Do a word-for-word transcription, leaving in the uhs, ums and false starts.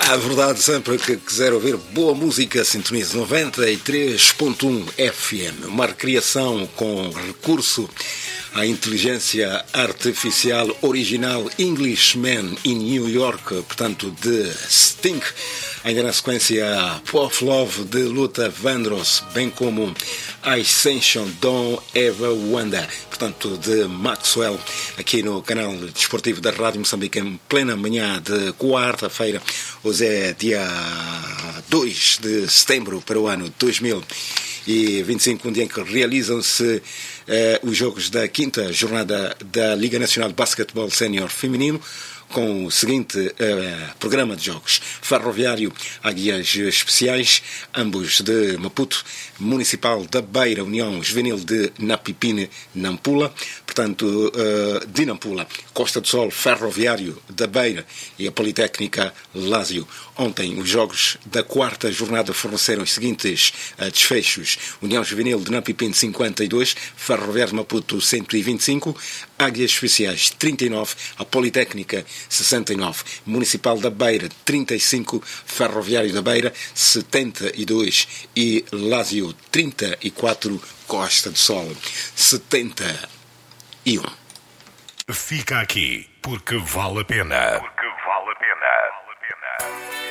A verdade, sempre que quiser ouvir boa música, sintonize noventa e três ponto um F M. Uma recriação com recurso à inteligência artificial original Englishman in New York, portanto, de Sting. Ainda na sequência, Pop Love de Luther Vandross, bem como Ascension Don't Ever Wonder, portanto, de Maxwell, aqui no canal desportivo da Rádio Moçambique, em plena manhã de quarta-feira. Hoje é dia dois de setembro para o ano dois mil e vinte e cinco, um dia em que realizam-se eh, os jogos da quinta jornada da Liga Nacional de Basquetebol Sénior Feminino, com o seguinte uh, programa de jogos: Ferroviário, Águias Especiais, ambos de Maputo, Municipal da Beira, União Juvenil de Napipine, Nampula, portanto, uh, de Nampula, Costa do Sol, Ferroviário da Beira e a Politécnica Lásio. Ontem, os jogos da quarta jornada forneceram os seguintes uh, desfechos: União Juvenil de Napipine cinquenta e dois, Ferroviário de Maputo cento e vinte e cinco, Águias Especiais trinta e nove, a Politécnica sessenta e nove, Municipal da Beira trinta e cinco, Ferroviário da Beira setenta e dois e Lásio trinta e quatro, Costa do Sol setenta e um. Fica aqui porque vale a pena. Porque